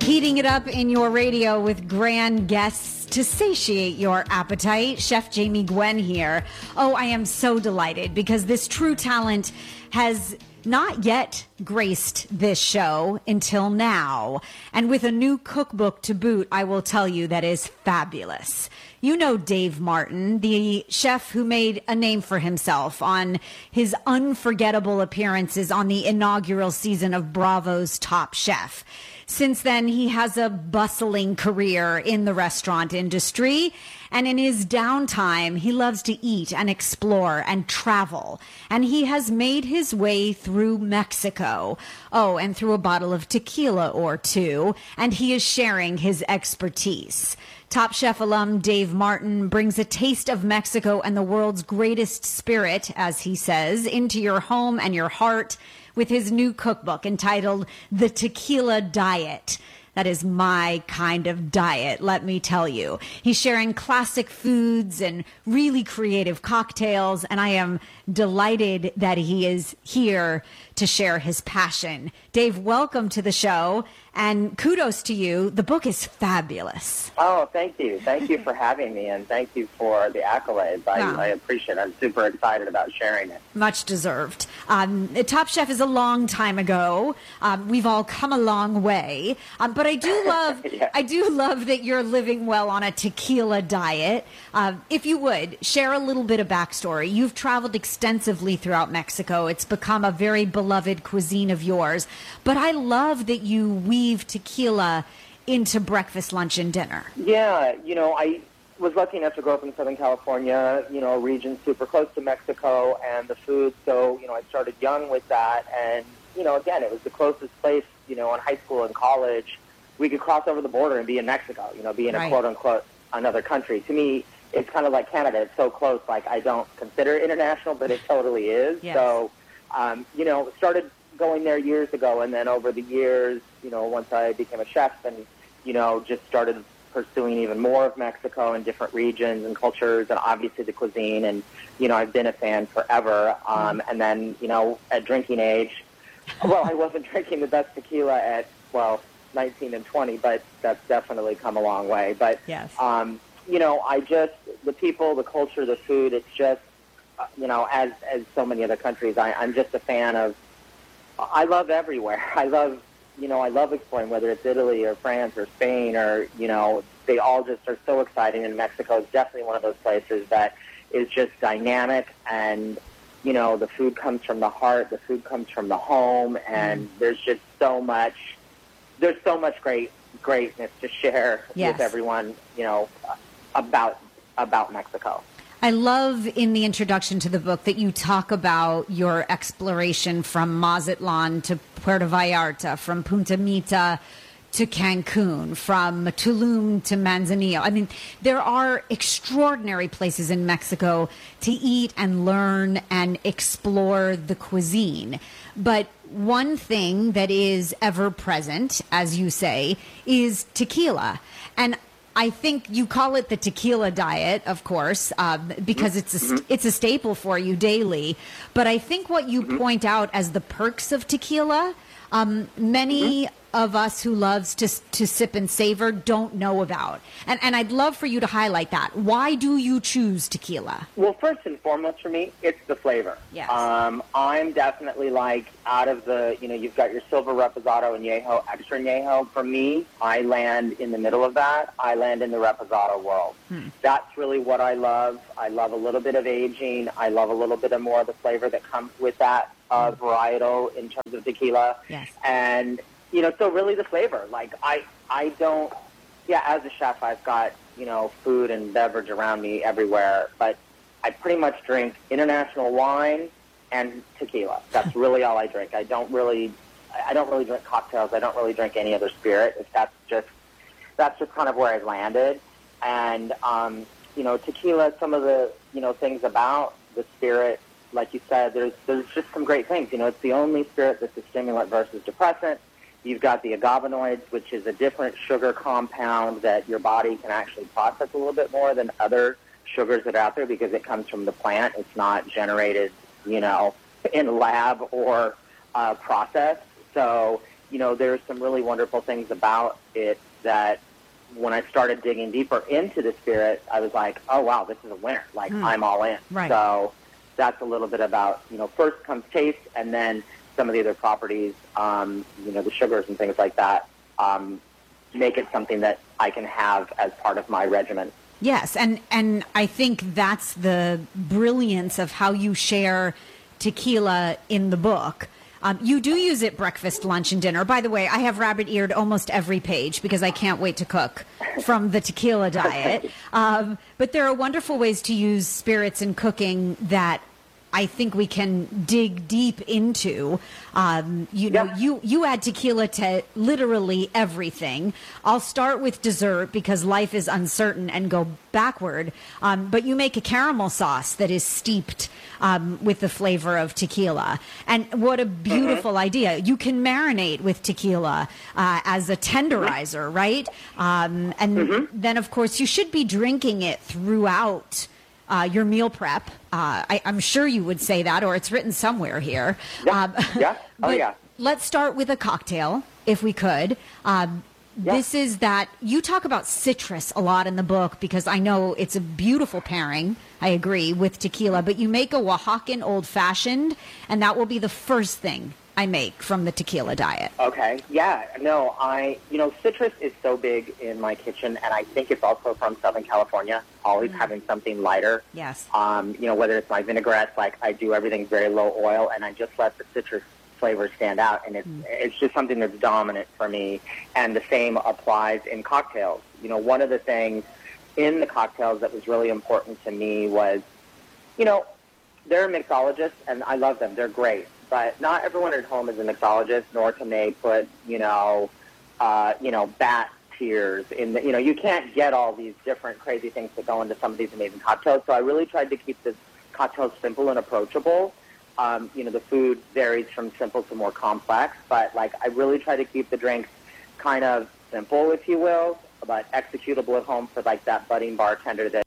Heating it up in your radio with grand guests to satiate your appetite. Chef Jamie Gwen here. Oh, I am so delighted because this true talent has not yet graced this show until now. And with a new cookbook to boot, I will tell you that is fabulous. You know Dave Martin, the chef who made a name for himself on his unforgettable appearances on the inaugural season of Bravo's Top Chef. Since then, he has a bustling career in the restaurant industry, and in his downtime, he loves to eat and explore and travel. And he has made his way through Mexico. Oh, and through a bottle of tequila or two, and he is sharing his expertise. Top Chef alum Dave Martin brings a taste of Mexico and the world's greatest spirit, as he says, into your home and your heart with his new cookbook entitled The Tequila Diet. That is my kind of diet, let me tell you. He's sharing classic foods and really creative cocktails, and I am delighted that he is here to share his passion. Dave, welcome to the show, and kudos to you. The book is fabulous. Oh, thank you. Thank you for having me, and thank you for the accolades. I appreciate it. I'm super excited about sharing it. Much deserved. Top Chef is a long time ago. We've all come a long way. But I do love Yeah. I do love that you're living well on a tequila diet. If you would, share a little bit of backstory. You've traveled extensively throughout Mexico. It's become a very beloved cuisine of yours. But I love that you weave tequila into breakfast, lunch, and dinner. Yeah, I was lucky enough to grow up in Southern California, a region super close to Mexico and the food. So, I started young with that. And, again, it was the closest place, in high school and college. We could cross over the border and be in Mexico, be in a quote-unquote another country. To me, it's kind of like Canada. It's so close. Like, I don't consider it international, but it totally is. Yes. So, started going there years ago. And then over the years, once I became a chef and, just started pursuing even more of Mexico and different regions and cultures and obviously the cuisine. And, I've been a fan forever. And then, at drinking age, well, I wasn't drinking the best tequila at, 19 and 20, but that's definitely come a long way. But, Yes. the people, the culture, the food, it's just, as so many other countries, I'm just a fan of, I love everywhere. I love exploring, whether it's Italy or France or Spain or, they all just are so exciting. And Mexico is definitely one of those places that is just dynamic and, the food comes from the heart, the food comes from the home, and there's just so much greatness to share with everyone, about Mexico. I love in the introduction to the book that you talk about your exploration from Mazatlan to Puerto Vallarta, from Punta Mita to Cancun, from Tulum to Manzanillo. I mean, there are extraordinary places in Mexico to eat and learn and explore the cuisine. But one thing that is ever present, as you say, is tequila. And I think you call it the tequila diet, of course, because it's a staple for you daily. But I think what you point out as the perks of tequila, many of us who loves to sip and savor don't know about. And I'd love for you to highlight that. Why do you choose tequila? Well, first and foremost for me, it's the flavor. Yes. I'm definitely like out of the, you've got your silver reposado, añejo, extra añejo. For me, I land in the middle of that. I land in the reposado world. That's really what I love. I love a little bit of aging. I love a little bit of more of the flavor that comes with that varietal in terms of tequila. Yes. And, so really the flavor. Like, I don't, as a chef, I've got, food and beverage around me everywhere, but I pretty much drink international wine and tequila. That's really all I drink. I don't really drink cocktails. I don't really drink any other spirit. That's just kind of where I've landed. And, tequila, some of the, things about the spirit, like you said, there's just some great things. It's the only spirit that's a stimulant versus depressant. You've got the agavanoids, which is a different sugar compound that your body can actually process a little bit more than other sugars that are out there because it comes from the plant. It's not generated, in a lab or processed. So there's some really wonderful things about it that when I started digging deeper into the spirit, I was like, oh, wow, this is a winner. Like, I'm all in. Right. So that's a little bit about, first comes taste, and then some of the other properties, the sugars and things like that, make it something that I can have as part of my regimen. Yes, and I think that's the brilliance of how you share tequila in the book. You do use it breakfast, lunch, and dinner. By the way, I have rabbit-eared almost every page because I can't wait to cook from the tequila diet. But there are wonderful ways to use spirits in cooking that I think we can dig deep into. You add tequila to literally everything. I'll start with dessert because life is uncertain and go backward. But you make a caramel sauce that is steeped with the flavor of tequila. And what a beautiful idea. You can marinate with tequila as a tenderizer, right? Then, of course, you should be drinking it throughout your meal prep. I'm sure you would say that, or it's written somewhere here. Yeah. Let's start with a cocktail, if we could. This is that you talk about citrus a lot in the book because I know it's a beautiful pairing. I agree with tequila, but you make a Oaxacan old fashioned, and that will be the first thing I make from the tequila diet. Okay. Yeah. No, citrus is so big in my kitchen, and I think it's also from Southern California, always having something lighter. Yes. Whether it's my vinaigrettes, like I do everything very low oil, and I just let the citrus flavor stand out, and it's just something that's dominant for me. And the same applies in cocktails. One of the things in the cocktails that was really important to me was, they're mixologists, and I love them. They're great. But not everyone at home is a mixologist, nor can they put, bat tears in the, you can't get all these different crazy things that go into some of these amazing cocktails. So I really tried to keep this cocktail simple and approachable. The food varies from simple to more complex, but I really try to keep the drinks kind of simple, if you will, but executable at home for that budding bartender that